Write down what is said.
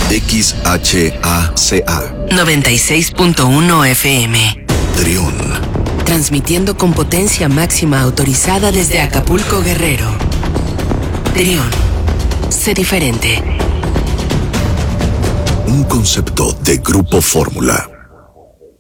XHACA 96.1 FM. Trión. Transmitiendo con potencia máxima autorizada desde Acapulco, Guerrero. Trión. Sé diferente. Un concepto de Grupo Fórmula.